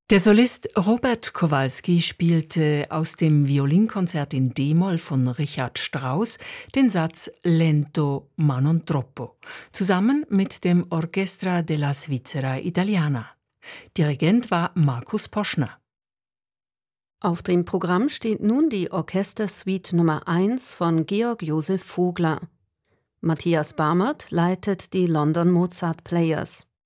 Der Solist Robert Kowalski spielte aus dem Violinkonzert in D-Moll von Richard Strauss den Satz Lento ma non troppo, zusammen mit dem Orchestra della Svizzera Italiana. Dirigent war Markus Poschner. Auf dem Programm steht nun die Orchestersuite Nummer 1 von Georg Joseph Vogler. Matthias Bamert leitet die London Mozart Players.